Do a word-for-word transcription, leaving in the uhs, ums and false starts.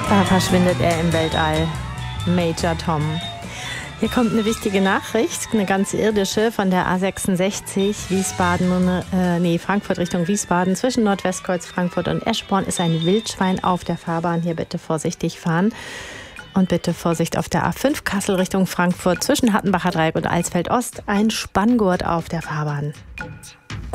Da verschwindet er im Weltall. Major Tom. Hier kommt eine wichtige Nachricht, eine ganz irdische von der A sechsundsechzig, Wiesbaden, äh, nee, Frankfurt Richtung Wiesbaden. Zwischen Nordwestkreuz Frankfurt und Eschborn ist ein Wildschwein auf der Fahrbahn. Hier bitte vorsichtig fahren. Und bitte Vorsicht auf der A fünf Kassel Richtung Frankfurt. Zwischen Hattenbacher Dreieck und Alsfeld Ost ein Spanngurt auf der Fahrbahn.